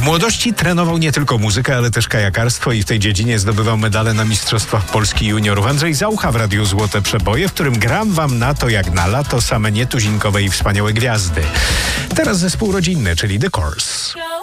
młodości trenował nie tylko muzykę, ale też kajakarstwo i w tej dziedzinie zdobywał medale na Mistrzostwach Polski Juniorów. Andrzej Zaucha w Radiu Złote Przeboje, w którym gram wam na to jak na lato same nietuzinkowe i wspaniałe gwiazdy. Teraz zespół rodzinny, czyli The Corrs.